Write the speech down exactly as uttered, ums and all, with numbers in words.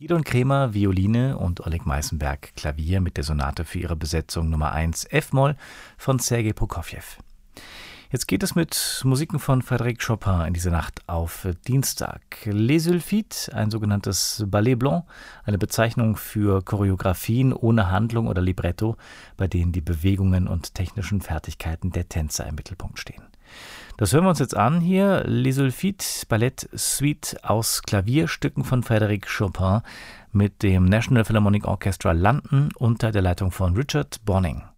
Gidon Kremer, Violine und Oleg Meißenberg, Klavier mit der Sonate für ihre Besetzung Nummer eins F-Moll von Sergei Prokofjew. Jetzt geht es mit Musiken von Frédéric Chopin in diese Nacht auf Dienstag. Les Sulfites, ein sogenanntes Ballet Blanc, eine Bezeichnung für Choreografien ohne Handlung oder Libretto, bei denen die Bewegungen und technischen Fertigkeiten der Tänzer im Mittelpunkt stehen. Das hören wir uns jetzt an hier. Les Sulfites, Ballett Suite aus Klavierstücken von Frédéric Chopin mit dem National Philharmonic Orchestra London unter der Leitung von Richard Bonynge.